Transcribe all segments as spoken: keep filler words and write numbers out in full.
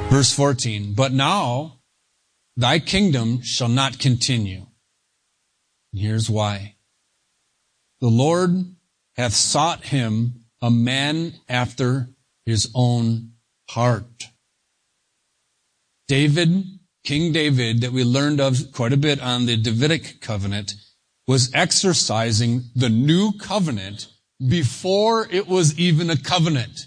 Verse fourteen, but now thy kingdom shall not continue. And here's why. The Lord hath sought him a man after his own heart. David, King David, that we learned of quite a bit on the Davidic covenant, was exercising the new covenant before it was even a covenant.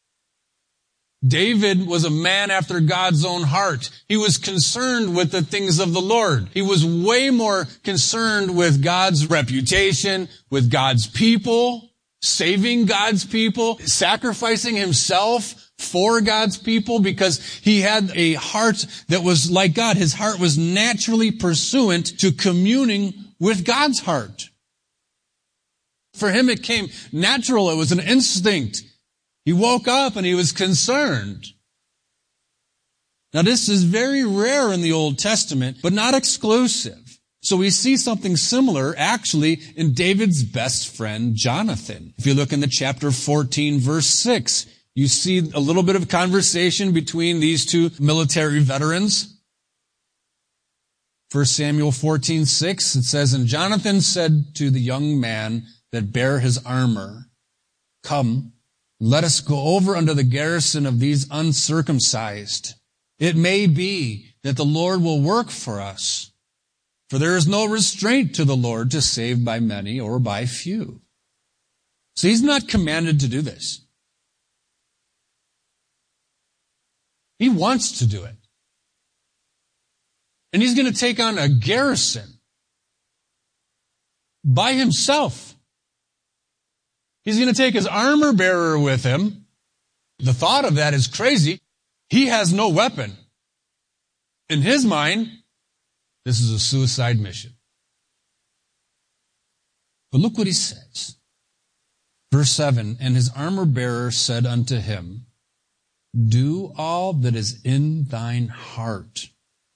David was a man after God's own heart. He was concerned with the things of the Lord. He was way more concerned with God's reputation, with God's people, saving God's people, sacrificing himself for God's people, because he had a heart that was like God. His heart was naturally pursuant to communing with God's heart. For him it came natural. It was an instinct. He woke up and he was concerned. Now this is very rare in the Old Testament, but not exclusive. So we see something similar actually in David's best friend, Jonathan. If you look in the chapter fourteen, verse six, you see a little bit of conversation between these two military veterans. First Samuel fourteen, six, it says, and Jonathan said to the young man that bare his armor, come, let us go over unto the garrison of these uncircumcised. It may be that the Lord will work for us, for there is no restraint to the Lord to save by many or by few. So he's not commanded to do this. He wants to do it. And he's going to take on a garrison by himself. He's going to take his armor bearer with him. The thought of that is crazy. He has no weapon. In his mind, this is a suicide mission. But look what he says. Verse seven, and his armor bearer said unto him, do all that is in thine heart.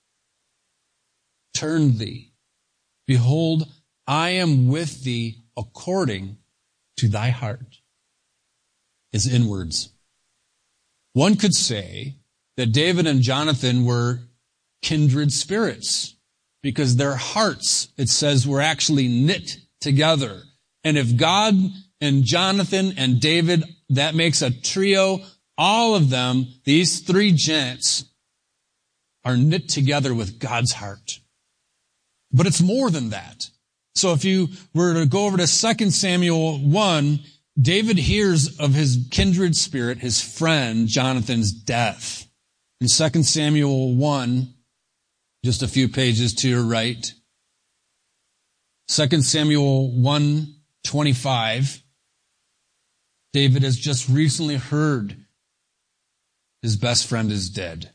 Turn thee. Behold, I am with thee according to thy heart. His inwards. One could say that David and Jonathan were kindred spirits because their hearts, it says, were actually knit together. And if God and Jonathan and David, that makes a trio. All of them, these three gents, are knit together with God's heart. But it's more than that. So if you were to go over to Second Samuel one, David hears of his kindred spirit, his friend Jonathan's death. In Second Samuel one, just a few pages to your right, Second Samuel one twenty-five, David has just recently heard his best friend is dead.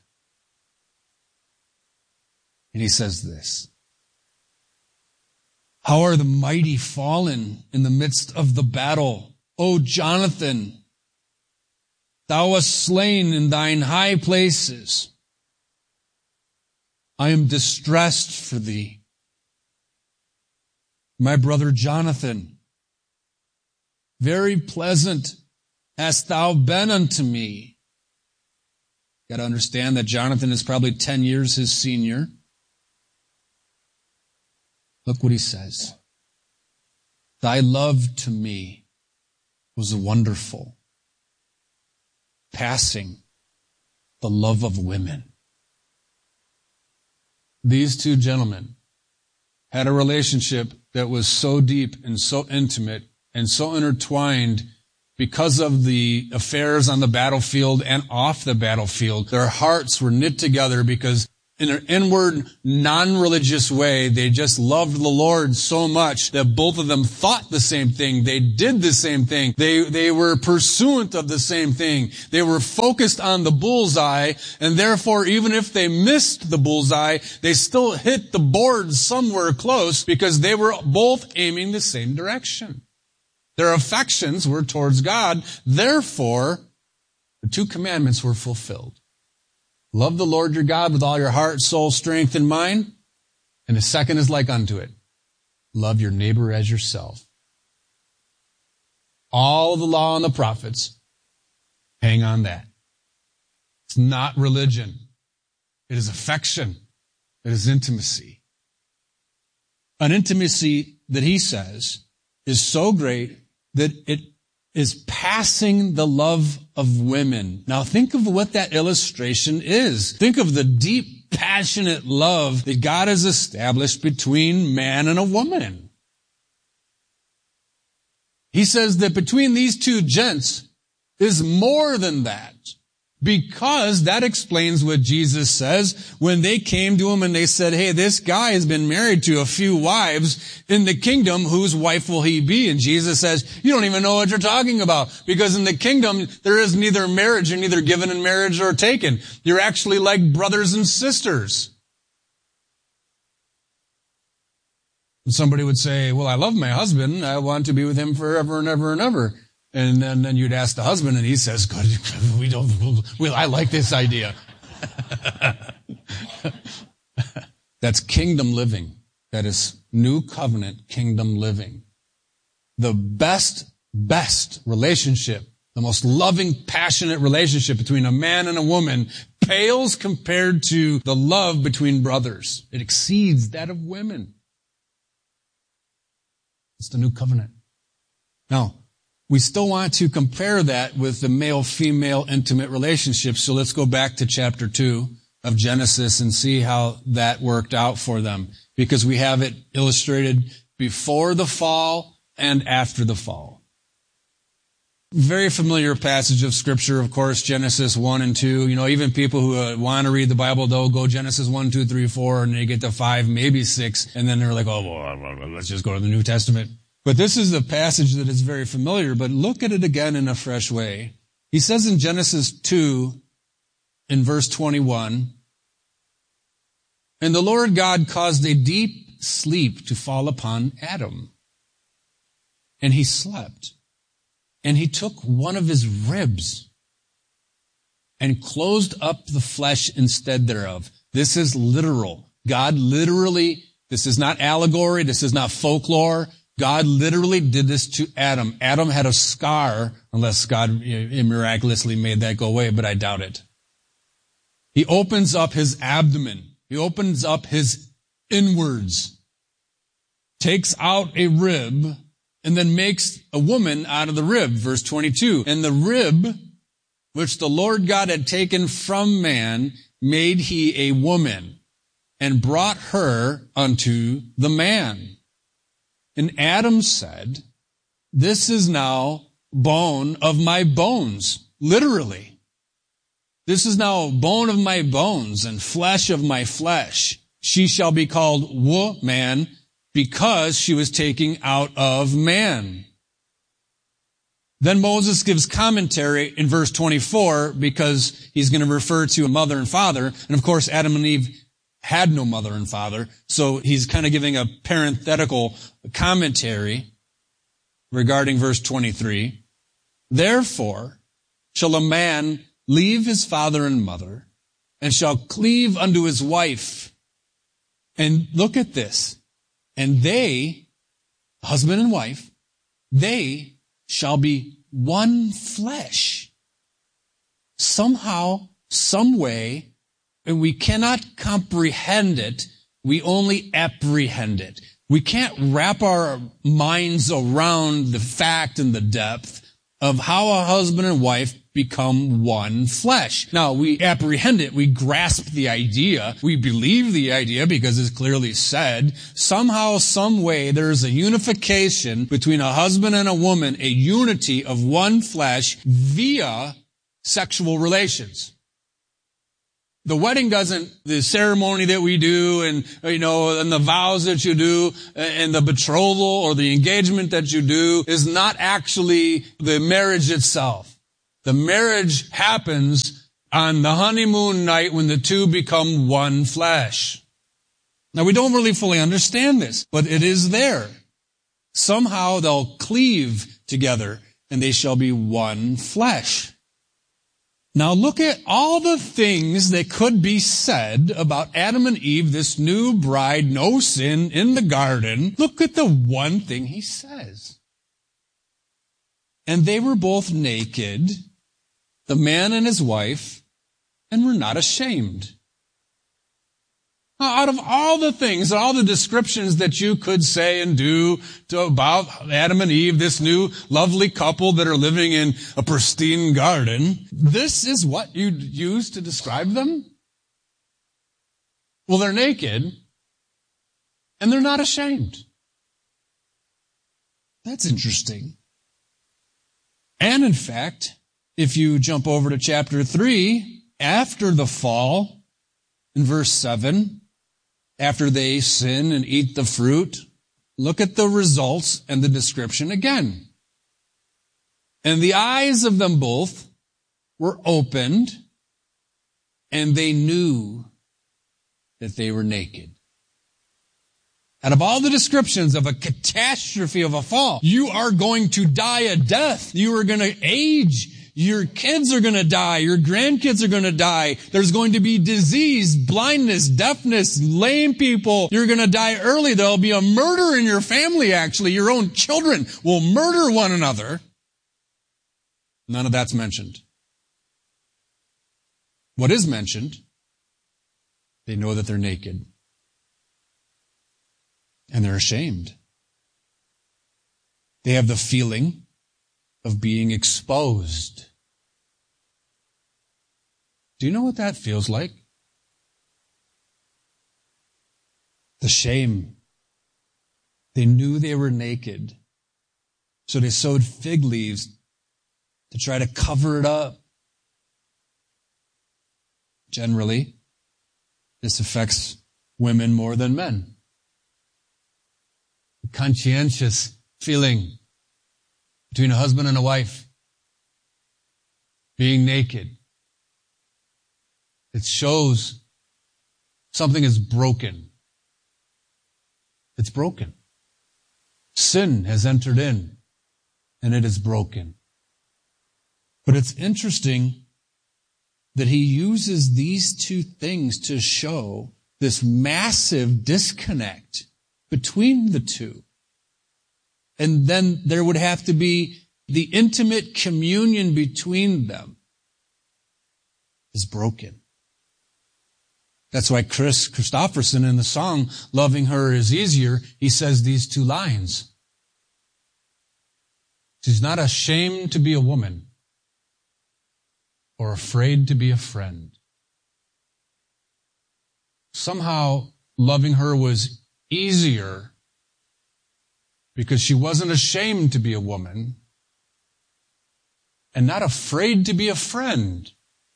And he says this, how are the mighty fallen in the midst of the battle, O Jonathan? Thou wast slain in thine high places. I am distressed for thee. My brother Jonathan, very pleasant hast thou been unto me. Got to understand that Jonathan is probably ten years his senior. Look what he says. Thy love to me was wonderful, passing the love of women. These two gentlemen had a relationship that was so deep and so intimate and so intertwined because of the affairs on the battlefield and off the battlefield. Their hearts were knit together because in an inward, non-religious way, they just loved the Lord so much that both of them thought the same thing. They did the same thing. They, they were pursuant of the same thing. They were focused on the bullseye, and therefore, even if they missed the bullseye, they still hit the board somewhere close because they were both aiming the same direction. Their affections were towards God. Therefore, the two commandments were fulfilled. Love the Lord your God with all your heart, soul, strength, and mind. And the second is like unto it. Love your neighbor as yourself. All the law and the prophets hang on that. It's not religion. It is affection. It is intimacy. An intimacy that he says is so great that it is passing the love of women. Now think of what that illustration is. Think of the deep, passionate love that God has established between man and a woman. He says that between these two gents is more than that. Because that explains what Jesus says when they came to him and they said, hey, this guy has been married to a few wives in the kingdom. Whose wife will he be? And Jesus says, you don't even know what you're talking about. Because in the kingdom, there is neither marriage, you're neither given in marriage or taken. You're actually like brothers and sisters. And somebody would say, well, I love my husband. I want to be with him forever and ever and ever. And then, then you'd ask the husband, and he says, "Good, we don't. Well, I like this idea." That's kingdom living. That is new covenant kingdom living. The best, best relationship, the most loving, passionate relationship between a man and a woman pales compared to the love between brothers. It exceeds that of women. It's the new covenant. Now, we still want to compare that with the male-female intimate relationship. So let's go back to chapter two of Genesis and see how that worked out for them. Because we have it illustrated before the fall and after the fall. Very familiar passage of Scripture, of course, Genesis one and two. You know, even people who uh, want to read the Bible, they'll go Genesis one, two, three, four, and they get to five, maybe six, and then they're like, oh, well, let's just go to the New Testament. But this is a passage that is very familiar, but look at it again in a fresh way. He says in Genesis two, in verse twenty-one, and the Lord God caused a deep sleep to fall upon Adam. And he slept. And he took one of his ribs and closed up the flesh instead thereof. This is literal. God literally, this is not allegory, this is not folklore. God literally did this to Adam. Adam had a scar, unless God miraculously made that go away, but I doubt it. He opens up his abdomen. He opens up his inwards, takes out a rib, and then makes a woman out of the rib. Verse twenty-two, and the rib which the Lord God had taken from man made he a woman, and brought her unto the man. And Adam said, this is now bone of my bones. Literally. This is now bone of my bones and flesh of my flesh. She shall be called woman because she was taken out of man. Then Moses gives commentary in verse twenty-four because he's going to refer to a mother and father. And of course, Adam and Eve had no mother and father. So he's kind of giving a parenthetical commentary regarding verse twenty-three. Therefore shall a man leave his father and mother and shall cleave unto his wife. And look at this. And they, husband and wife, they shall be one flesh. Somehow, some way, and we cannot comprehend it, we only apprehend it. We can't wrap our minds around the fact and the depth of how a husband and wife become one flesh. Now, we apprehend it, we grasp the idea, we believe the idea because it's clearly said. Somehow, some way, there is a unification between a husband and a woman, a unity of one flesh via sexual relations. The wedding doesn't, the ceremony that we do and, you know, and the vows that you do and the betrothal or the engagement that you do is not actually the marriage itself. The marriage happens on the honeymoon night when the two become one flesh. Now, we don't really fully understand this, but it is there. Somehow they'll cleave together and they shall be one flesh. Now look at all the things that could be said about Adam and Eve, this new bride, no sin, in the garden. Look at the one thing he says. And they were both naked, the man and his wife, and we're not ashamed. Out of all the things, all the descriptions that you could say and do to, about Adam and Eve, this new lovely couple that are living in a pristine garden, this is what you'd use to describe them? Well, they're naked, and they're not ashamed. That's interesting. And in fact, if you jump over to chapter three, after the fall, in verse seven, after they sin and eat the fruit, look at the results and the description again. And the eyes of them both were opened, and they knew that they were naked. Out of all the descriptions of a catastrophe of a fall, you are going to die a death. You are going to age. Your kids are going to die. Your grandkids are going to die. There's going to be disease, blindness, deafness, lame people. You're going to die early. There'll be a murder in your family, actually. Your own children will murder one another. None of that's mentioned. What is mentioned? They know that they're naked. And they're ashamed. They have the feeling of being exposed. Do you know what that feels like? The shame. They knew they were naked, so they sewed fig leaves to try to cover it up. Generally, this affects women more than men. The conscientious feeling between a husband and a wife, being naked. It shows something is broken. It's broken. Sin has entered in, and it is broken. But it's interesting that he uses these two things to show this massive disconnect between the two. And then there would have to be the intimate communion between them is broken. That's why Chris Christopherson in the song, Loving Her is Easier, he says these two lines. She's not ashamed to be a woman or afraid to be a friend. Somehow loving her was easier because she wasn't ashamed to be a woman and not afraid to be a friend.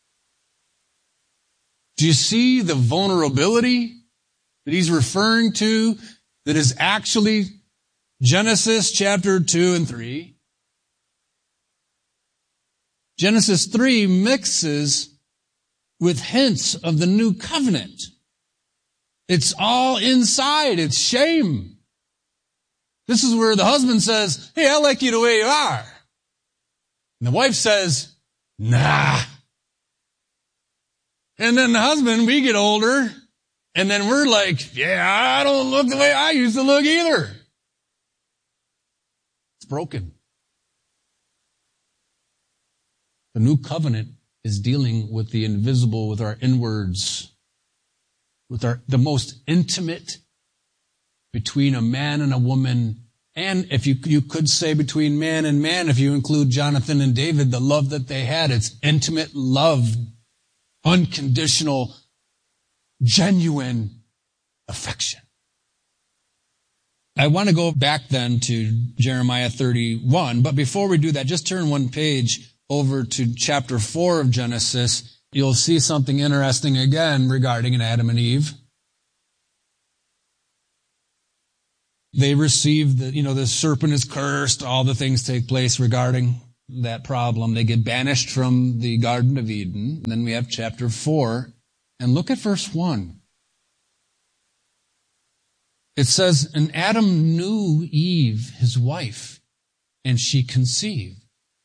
Do you see the vulnerability that he's referring to that is actually Genesis chapter two and three? Genesis three mixes with hints of the new covenant. It's all inside. It's shame. This is where the husband says, hey, I like you the way you are. And the wife says, nah. And then the husband, we get older, and then we're like, yeah, I don't look the way I used to look either. It's broken. The new covenant is dealing with the invisible, with our inwards, with our the most intimate between a man and a woman, and if you you could say between man and man, if you include Jonathan and David, the love that they had, it's intimate love, unconditional, genuine affection. I want to go back then to Jeremiah thirty-one, but before we do that, just turn one page over to chapter four of Genesis. You'll see something interesting again regarding Adam and Eve. They receive the, you know, the serpent is cursed. All the things take place regarding that problem. They get banished from the Garden of Eden. And then we have chapter four. And look at verse one. It says, and Adam knew Eve, his wife, and she conceived.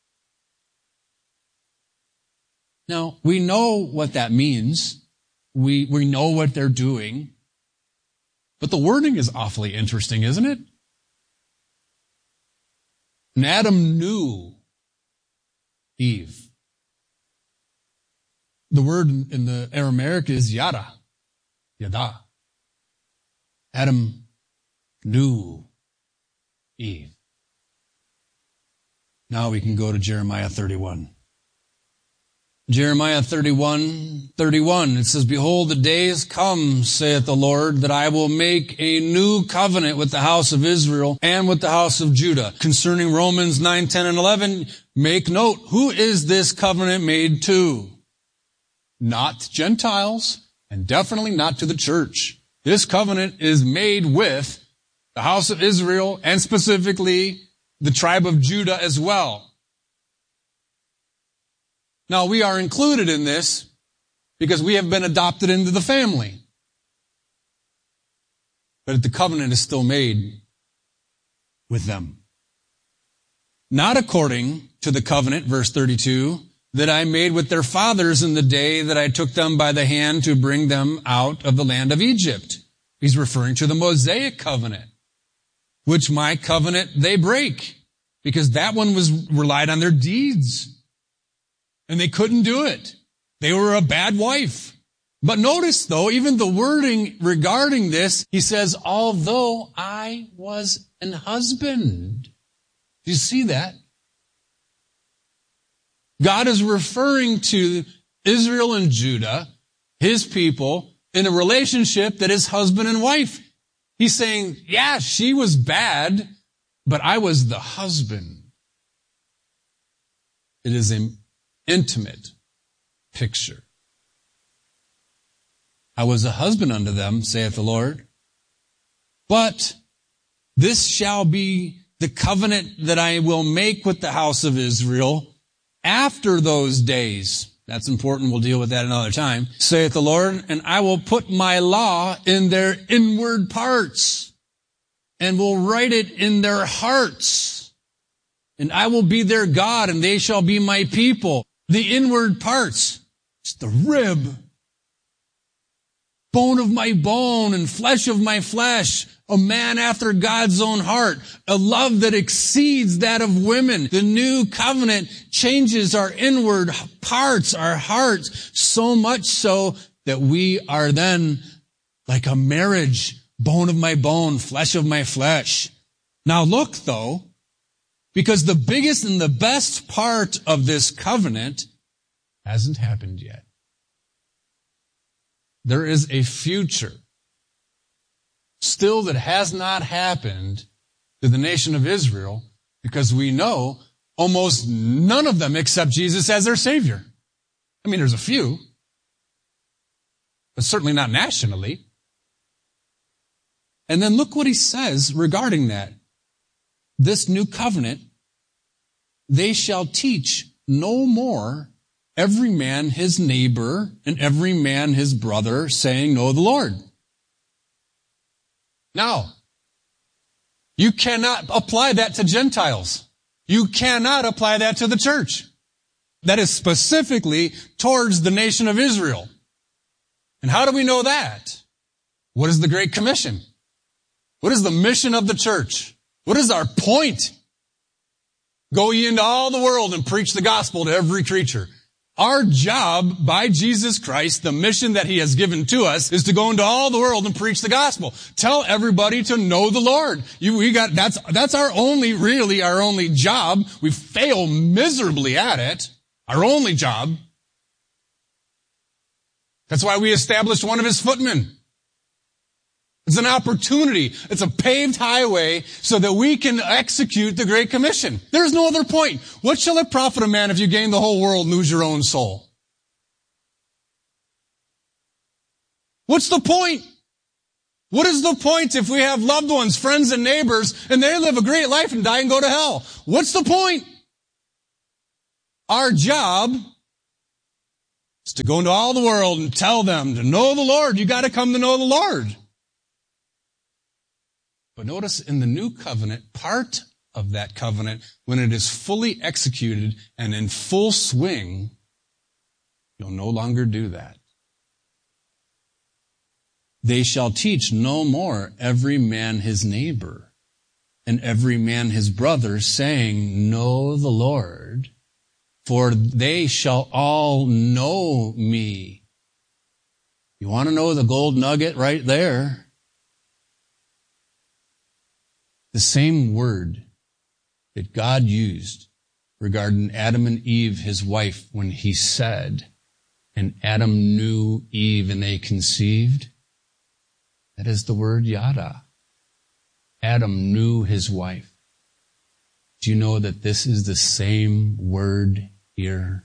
Now, we know what that means. We, we know what they're doing. But the wording is awfully interesting, isn't it? And Adam knew Eve. The word in the Aramaic is yada. Yada. Adam knew Eve. Now we can go to Jeremiah thirty-one. Jeremiah thirty-one, thirty-one, it says, Behold, the days come, saith the Lord, that I will make a new covenant with the house of Israel and with the house of Judah. Concerning Romans nine, ten, and eleven, make note, who is this covenant made to? Not Gentiles, and definitely not to the church. This covenant is made with the house of Israel and specifically the tribe of Judah as well. Now, we are included in this because we have been adopted into the family. But the covenant is still made with them. Not according to the covenant, verse thirty-two, that I made with their fathers in the day that I took them by the hand to bring them out of the land of Egypt. He's referring to the Mosaic covenant, which my covenant they break, because that one was relied on their deeds. And they couldn't do it. They were a bad wife. But notice, though, even the wording regarding this, he says, although I was an husband. Do you see that? God is referring to Israel and Judah, his people, in a relationship that is husband and wife. He's saying, yeah, she was bad, but I was the husband. It is an intimate picture. I was a husband unto them, saith the Lord. But this shall be the covenant that I will make with the house of Israel after those days. That's important. We'll deal with that another time. Saith the Lord, and I will put my law in their inward parts and will write it in their hearts. And I will be their God and they shall be my people. The inward parts, it's the rib, bone of my bone and flesh of my flesh, a man after God's own heart, a love that exceeds that of women. The new covenant changes our inward parts, our hearts, so much so that we are then like a marriage, bone of my bone, flesh of my flesh. Now look though, because the biggest and the best part of this covenant hasn't happened yet. There is a future still that has not happened to the nation of Israel, because we know almost none of them accept Jesus as their Savior. I mean, there's a few, but certainly not nationally. And then look what he says regarding that. This new covenant, they shall teach no more every man his neighbor and every man his brother, saying, know the Lord. Now, you cannot apply that to Gentiles. You cannot apply that to the church. That is specifically towards the nation of Israel. And how do we know that? What is the Great Commission? What is the mission of the church? What is our point? Go ye into all the world and preach the gospel to every creature. Our job by Jesus Christ, the mission that he has given to us, is to go into all the world and preach the gospel. Tell everybody to know the Lord. You, we got, that's, that's our only, really our only job. We fail miserably at it. Our only job. That's why we established one of his footmen. It's an opportunity. It's a paved highway so that we can execute the Great Commission. There's no other point. What shall it profit a man if you gain the whole world and lose your own soul? What's the point? What is the point if we have loved ones, friends, and neighbors, and they live a great life and die and go to hell? What's the point? Our job is to go into all the world and tell them to know the Lord. You got to come to know the Lord. But notice in the new covenant, part of that covenant, when it is fully executed and in full swing, you'll no longer do that. They shall teach no more every man his neighbor and every man his brother, saying, know the Lord. For they shall all know me. You want to know the gold nugget right there? The same word that God used regarding Adam and Eve, his wife, when he said, and Adam knew Eve and they conceived. That is the word yada. Adam knew his wife. Do you know that this is the same word here?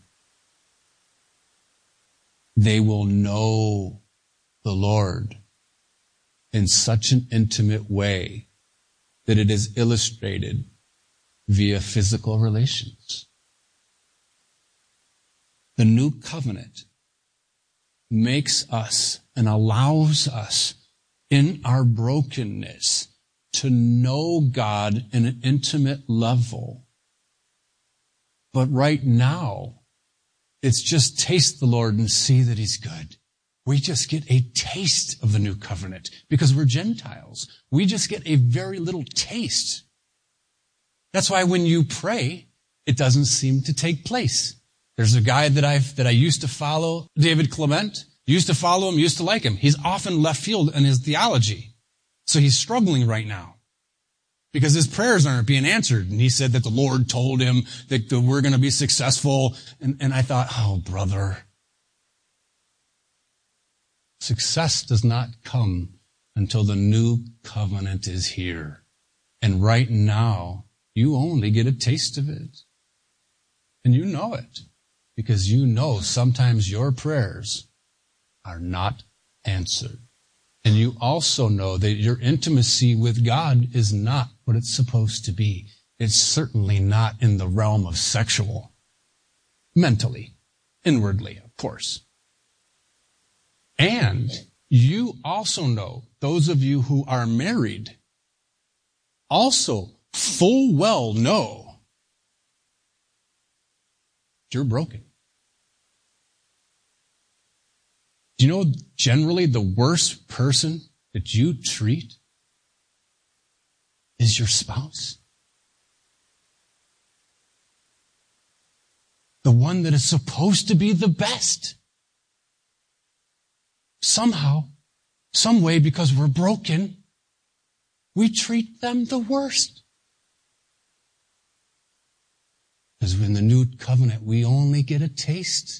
They will know the Lord in such an intimate way that it is illustrated via physical relations. The new covenant makes us and allows us in our brokenness to know God in an intimate level. But right now, it's just taste the Lord and see that He's good. We just get a taste of the new covenant because we're Gentiles. We just get a very little taste. That's why when you pray, it doesn't seem to take place. There's a guy that I've, that I used to follow, David Clement. Used to follow him, used to like him. He's often left field in his theology. So he's struggling right now because his prayers aren't being answered. And he said that the Lord told him that we're going to be successful. And, and I thought, oh, brother, success does not come until the new covenant is here. And right now, you only get a taste of it. And you know it because you know sometimes your prayers are not answered. And you also know that your intimacy with God is not what it's supposed to be. It's certainly not in the realm of sexual. Mentally, inwardly, of course. And you also know, those of you who are married, also full well know you're broken. Do you know generally the worst person that you treat is your spouse? The one that is supposed to be the best. Somehow, some way, because we're broken, we treat them the worst. Because in the new covenant, we only get a taste.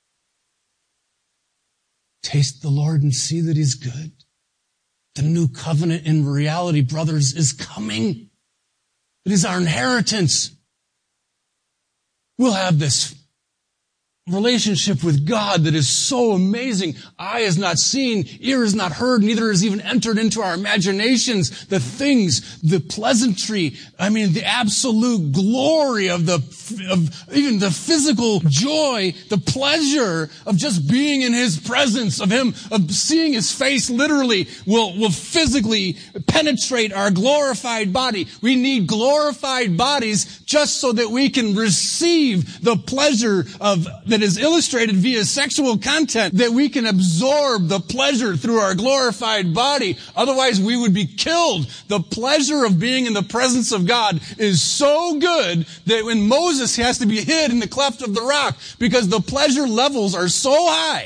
Taste the Lord and see that He's good. The new covenant in reality, brothers, is coming. It is our inheritance. We'll have this relationship with God that is so amazing. Eye has not seen, ear has not heard, neither has even entered into our imaginations the things, the pleasantry, I mean, the absolute glory of the, of even the physical joy, the pleasure of just being in His presence, of Him, of seeing His face literally will, will physically penetrate our glorified body. We need glorified bodies just so that we can receive the pleasure of that is illustrated via sexual content, that we can absorb the pleasure through our glorified body. Otherwise, we would be killed. The pleasure of being in the presence of God is so good that when Moses has to be hid in the cleft of the rock because the pleasure levels are so high,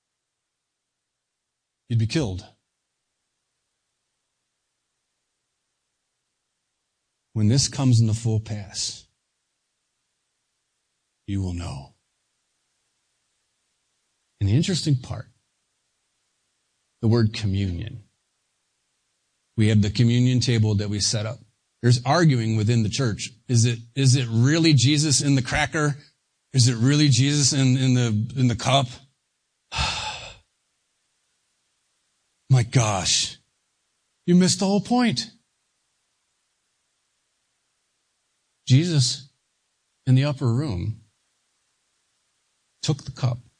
you'd be killed. When this comes in the full pass, you will know. And the interesting part, the word communion. We have the communion table that we set up. There's arguing within the church. Is it, is it really Jesus in the cracker? Is it really Jesus in, in the, in the cup? My gosh. You missed the whole point. Jesus in the upper room took the cup.